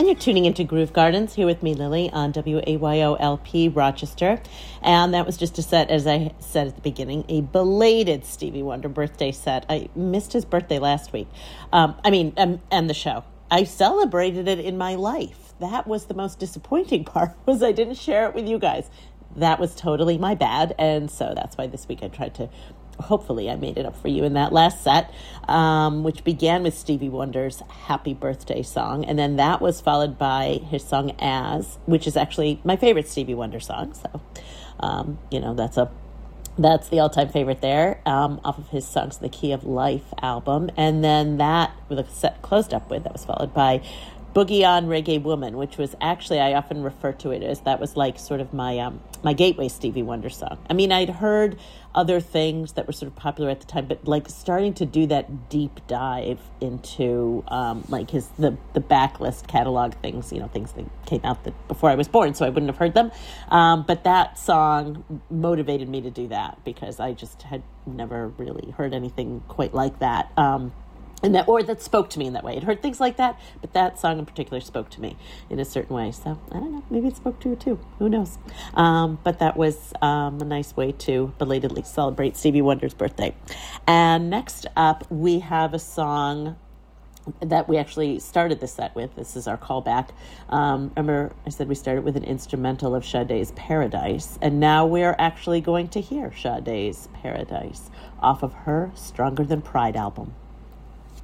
And you're tuning into Groove Gardens here with me, Lily, on WAYOLP Rochester. And that was just a set, as I said at the beginning, a belated Stevie Wonder birthday set. I missed his birthday last week. And the show. I celebrated it in my life. That was the most disappointing part, was I didn't share it with you guys. That was totally my bad. And so that's why this week I tried to, hopefully I made it up for you in that last set, which began with Stevie Wonder's Happy Birthday song. And then that was followed by his song As, which is actually my favorite Stevie Wonder song. So, that's the all-time favorite there, off of his Songs in the Key of Life album. And then that, with a set closed up with, that was followed by Boogie on Reggae Woman, which was actually, I often refer to it as, that was like sort of my my gateway Stevie Wonder song. I mean, I'd heard other things that were sort of popular at the time, but like starting to do that deep dive into like the backlist catalog things, things that came out before I was born, so I wouldn't have heard them. But that song motivated me to do that because I just had never really heard anything quite like that. That spoke to me in that way. I'd heard things like that, but that song in particular spoke to me in a certain way. So, I don't know, maybe it spoke to you too. Who knows? But that was a nice way to belatedly celebrate Stevie Wonder's birthday. And next up, we have a song that we actually started the set with. This is our callback. Remember, I said we started with an instrumental of Sade's Paradise, and now we're actually going to hear Sade's Paradise off of her Stronger Than Pride album.